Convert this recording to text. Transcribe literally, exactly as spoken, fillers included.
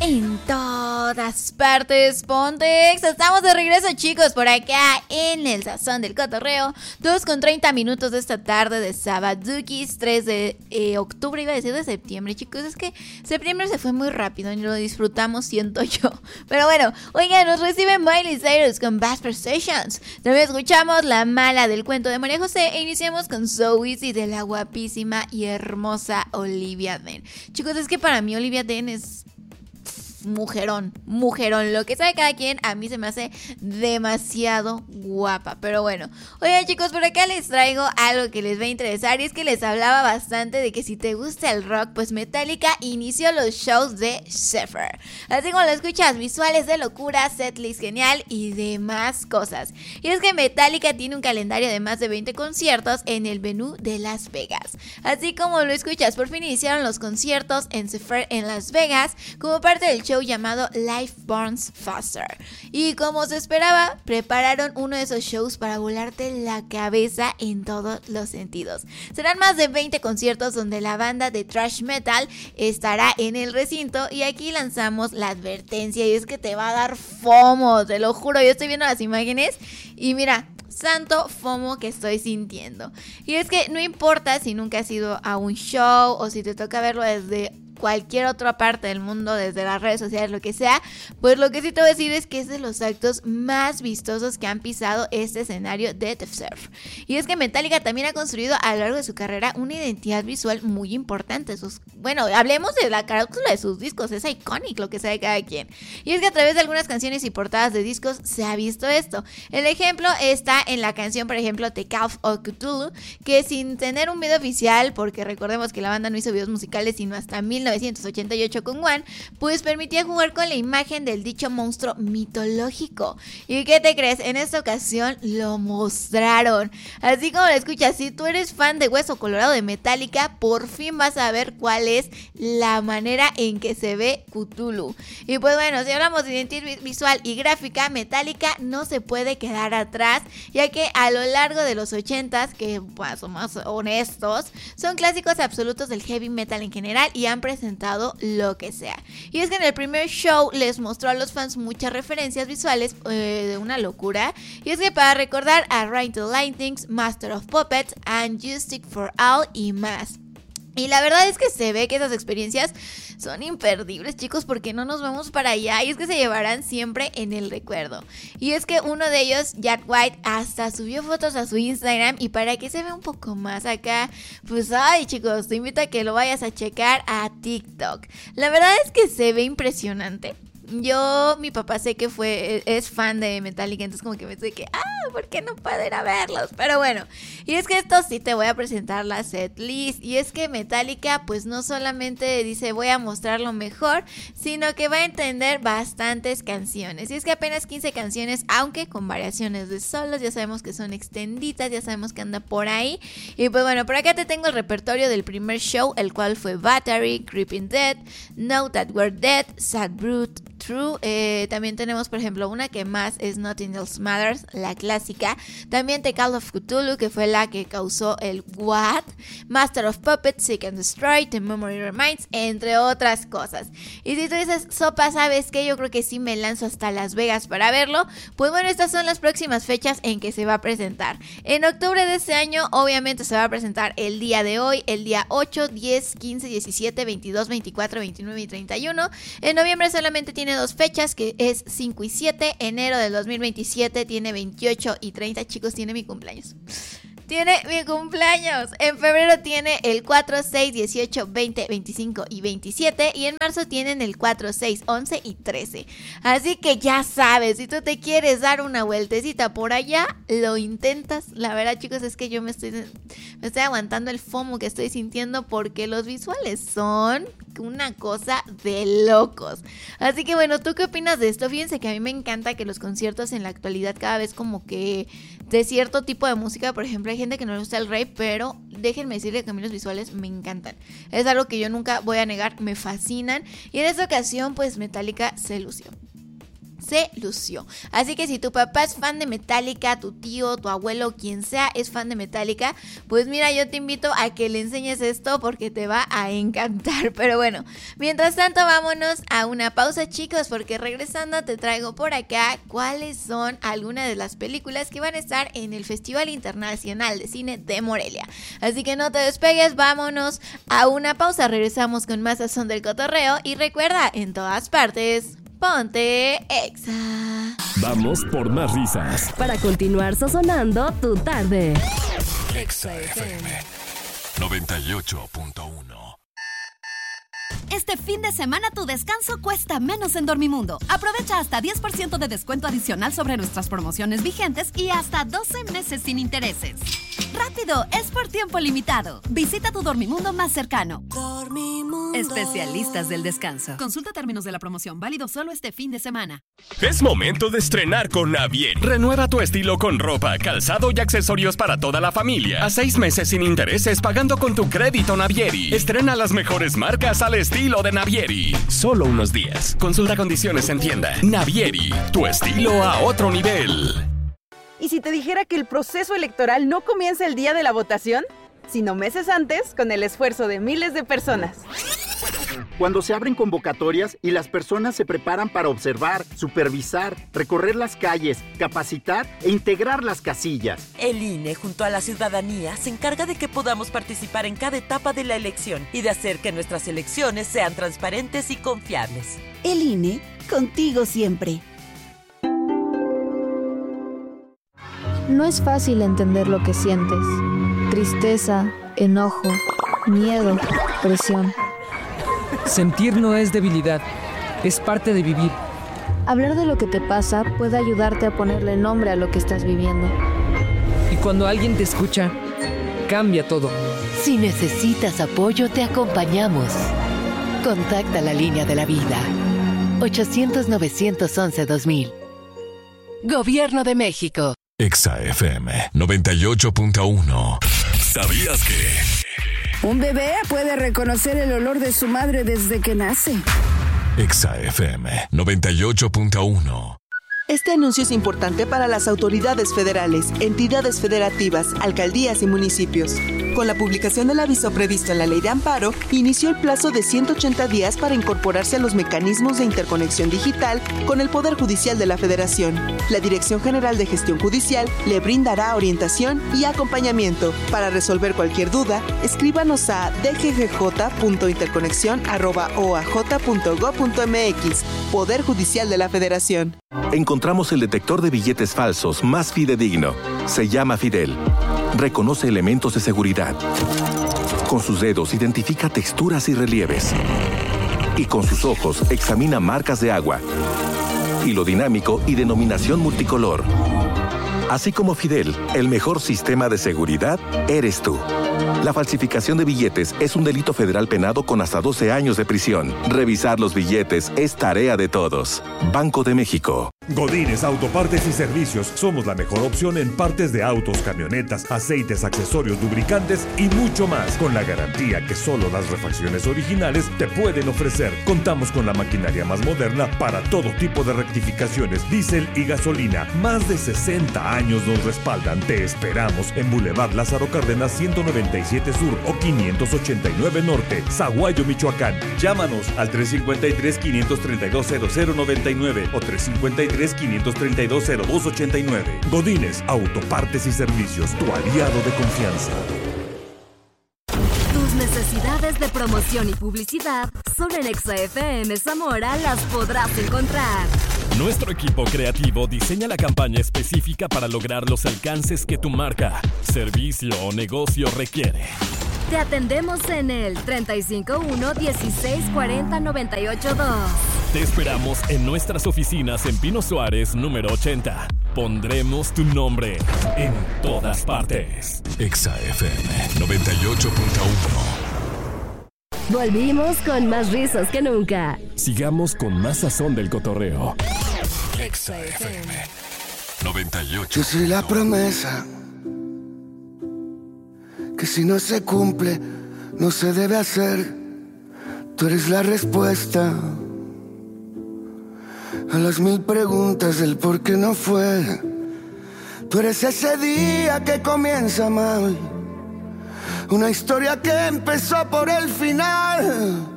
En todas partes, Pontex. Estamos de regreso, chicos, por acá en el Sazón del Cotorreo. Dos con treinta minutos de esta tarde de Sabadukis, tres de eh, octubre, iba a decir de septiembre, chicos. Es que septiembre se fue muy rápido y lo disfrutamos, siento yo. Pero bueno, oigan, nos recibe Miley Cyrus con Basper Sessions. También escuchamos La Mala del Cuento de María José e iniciamos con So Easy de la guapísima y hermosa Olivia Dean. Chicos, es que para mí Olivia Dean es mujerón, mujerón, lo que sabe cada quien. A mí se me hace demasiado guapa, pero bueno. Oigan, chicos, por acá les traigo algo que les va a interesar, y es que les hablaba bastante de que si te gusta el rock, pues Metallica inició los shows de Zephyr. Así como lo escuchas, visuales de locura, setlist genial y demás cosas. Y es que Metallica tiene un calendario de más de veinte conciertos en el venue de Las Vegas. Así como lo escuchas, por fin iniciaron los conciertos en Zephyr en Las Vegas como parte del show llamado Life Burns Faster. Y como se esperaba, prepararon uno de esos shows para volarte la cabeza en todos los sentidos. Serán más de veinte conciertos donde la banda de thrash metal estará en el recinto, y aquí lanzamos la advertencia, y es que te va a dar FOMO, te lo juro. Yo estoy viendo las imágenes y mira, santo FOMO que estoy sintiendo. Y es que no importa si nunca has ido a un show o si te toca verlo desde cualquier otra parte del mundo, desde las redes sociales, lo que sea, pues lo que sí te voy a decir es que es de los actos más vistosos que han pisado este escenario de Zephyr. Y es que Metallica también ha construido a lo largo de su carrera una identidad visual muy importante. Sus, bueno, hablemos de la carátula de sus discos, es icónico lo que sabe cada quien. Y es que a través de algunas canciones y portadas de discos se ha visto esto. El ejemplo está en la canción, por ejemplo, The Call of Cthulhu, que sin tener un video oficial, porque recordemos que la banda no hizo videos musicales sino hasta mil novecientos ochenta y ocho con One, pues permitía jugar con la imagen del dicho monstruo mitológico. ¿Y qué te crees? En esta ocasión lo mostraron. Así como lo escuchas, si tú eres fan de Hueso Colorado de Metallica, por fin vas a ver cuál es la manera en que se ve Cthulhu. Y pues bueno, si hablamos de identidad visual y gráfica, Metallica no se puede quedar atrás, ya que a lo largo de los ochentas, que pues, somos honestos, son clásicos absolutos del heavy metal en general y han presentado lo que sea. Y es que en el primer show les mostró a los fans muchas referencias visuales eh, de una locura. Y es que para recordar a Ride the Lightnings, Master of Puppets, and Justice for All y más. Y la verdad es que se ve que esas experiencias son imperdibles, chicos, porque no nos vamos para allá, y es que se llevarán siempre en el recuerdo. Y es que uno de ellos, Jack White, hasta subió fotos a su Instagram, y para que se vea un poco más acá, pues ay, chicos, te invito a que lo vayas a checar a TikTok. La verdad es que se ve impresionante. Yo, mi papá sé que fue, es fan de Metallica, entonces como que me dice que, ah, ¿por qué no puedo ir a verlos? Pero bueno, y es que esto sí te voy a presentar la setlist, y es que Metallica pues no solamente dice voy a mostrar lo mejor, sino que va a entender bastantes canciones, y es que apenas quince canciones, aunque con variaciones de solos, ya sabemos que son extendidas, ya sabemos que anda por ahí, y pues bueno, por acá te tengo el repertorio del primer show, el cual fue Battery, Creeping Dead, Know That We're Dead, Sad Brute, True, eh, también tenemos por ejemplo una que más es Nothing Else Matters, la clásica, también The Call of Cthulhu, que fue la que causó el What, Master of Puppets, Seek and Destroy, The Memory Remains, entre otras cosas. Y si tú dices, sopa, ¿sabes qué? Yo creo que sí me lanzo hasta Las Vegas para verlo, pues bueno, estas son las próximas fechas en que se va a presentar. En octubre de este año, obviamente se va a presentar el día de hoy, el día ocho, diez, quince, diecisiete, veintidós, veinticuatro, veintinueve y treinta y uno. En noviembre solamente tiene dos fechas, que es cinco y siete. Enero del dos mil veintisiete tiene veintiocho y treinta. Chicos, tiene mi cumpleaños. Tiene mi cumpleaños. En febrero tiene el cuatro, seis, dieciocho, veinte, veinticinco y veintisiete. Y en marzo tienen el cuatro, seis, once y trece. Así que ya sabes, si tú te quieres dar una vueltecita por allá, lo intentas. La verdad, chicos, es que yo me estoy, me estoy aguantando el FOMO que estoy sintiendo, porque los visuales son una cosa de locos. Así que bueno, ¿tú qué opinas de esto? Fíjense que a mí me encanta que los conciertos en la actualidad cada vez como que de cierto tipo de música, por ejemplo, hay gente que no le gusta el rap, pero déjenme decirle que a mí los visuales me encantan. Es algo que yo nunca voy a negar, me fascinan. Y en esta ocasión, pues Metallica se lució. se lució. Así que si tu papá es fan de Metallica, tu tío, tu abuelo, quien sea es fan de Metallica, pues mira, yo te invito a que le enseñes esto porque te va a encantar. Pero bueno, mientras tanto vámonos a una pausa, chicos, porque regresando te traigo por acá cuáles son algunas de las películas que van a estar en el Festival Internacional de Cine de Morelia. Así que no te despegues, vámonos a una pausa, regresamos con más Sazón del Cotorreo y recuerda, en todas partes, ponte Exa. Vamos por más risas para continuar sazonando tu tarde. Exa F M noventa y ocho punto uno. Este fin de semana tu descanso cuesta menos en Dormimundo. Aprovecha hasta diez por ciento de descuento adicional sobre nuestras promociones vigentes y hasta doce meses sin intereses. ¡Rápido! Es por tiempo limitado. Visita tu Dormimundo más cercano. Dormimundo. Especialistas del descanso. Consulta términos de la promoción. Válido solo este fin de semana. Es momento de estrenar con Navieri. Renueva tu estilo con ropa, calzado y accesorios para toda la familia. A seis meses sin intereses pagando con tu crédito Navieri. Estrena las mejores marcas al estilo de Navieri. Solo unos días. Consulta condiciones en tienda. Navieri, tu estilo a otro nivel. ¿Y si te dijera que el proceso electoral no comienza el día de la votación, sino meses antes, con el esfuerzo de miles de personas? Cuando se abren convocatorias y las personas se preparan para observar, supervisar, recorrer las calles, capacitar e integrar las casillas. El I N E, junto a la ciudadanía, se encarga de que podamos participar en cada etapa de la elección y de hacer que nuestras elecciones sean transparentes y confiables. El I N E, contigo siempre. No es fácil entender lo que sientes. Tristeza, enojo, miedo, presión. Sentir no es debilidad, es parte de vivir. Hablar de lo que te pasa puede ayudarte a ponerle nombre a lo que estás viviendo. Y cuando alguien te escucha, cambia todo. Si necesitas apoyo, te acompañamos. Contacta la línea de la vida. ochocientos, novecientos once, dos mil. Gobierno de México. Exa F M noventa y ocho punto uno. ¿Sabías que un bebé puede reconocer el olor de su madre desde que nace? Exa F M noventa y ocho punto uno. Este anuncio es importante para las autoridades federales, entidades federativas, alcaldías y municipios. Con la publicación del aviso previsto en la Ley de Amparo, inició el plazo de ciento ochenta días para incorporarse a los mecanismos de interconexión digital con el Poder Judicial de la Federación. La Dirección General de Gestión Judicial le brindará orientación y acompañamiento. Para resolver cualquier duda, escríbanos a d g g j punto interconexión arroba o a j punto gob punto m x. Poder Judicial de la Federación. Encontramos el detector de billetes falsos más fidedigno. Se llama Fidel. Reconoce elementos de seguridad. Con sus dedos identifica texturas y relieves. Y con sus ojos examina marcas de agua. Hilo dinámico y denominación multicolor. Así como Fidel, el mejor sistema de seguridad eres tú. La falsificación de billetes es un delito federal penado con hasta doce años de prisión. Revisar los billetes es tarea de todos. Banco de México. Godínez Autopartes y Servicios. Somos la mejor opción en partes de autos, camionetas, aceites, accesorios, lubricantes y mucho más. Con la garantía que solo las refacciones originales te pueden ofrecer. Contamos con la maquinaria más moderna para todo tipo de rectificaciones, diésel y gasolina. Más de sesenta años nos respaldan. Te esperamos en Boulevard Lázaro Cárdenas ciento noventa y siete Sur o quinientos ochenta y nueve Norte, Zaguayo, Michoacán. Llámanos al tres cinco tres, quinientos treinta y dos, cero cero noventa y nueve o tres cinco tres, quinientos treinta y dos, cero dos ochenta y nueve. Godínez Autopartes y Servicios, tu aliado de confianza. Tus necesidades de promoción y publicidad solo en Exa F M Zamora las podrás encontrar. Nuestro equipo creativo diseña la campaña específica para lograr los alcances que tu marca, servicio o negocio requiere. Te atendemos en el treinta y cinco uno, dieciséis cuarenta, noventa y ocho dos. Te esperamos en nuestras oficinas en Pino Suárez, número ochenta. Pondremos tu nombre en todas partes. Exa F M noventa y ocho punto uno. Volvimos con más risas que nunca. Sigamos con más sazón del cotorreo. Exa F M noventa y ocho. Yo soy la promesa que si no se cumple, no se debe hacer. Tú eres la respuesta a las mil preguntas del por qué no fue. Tú eres ese día que comienza mal, una historia que empezó por el final.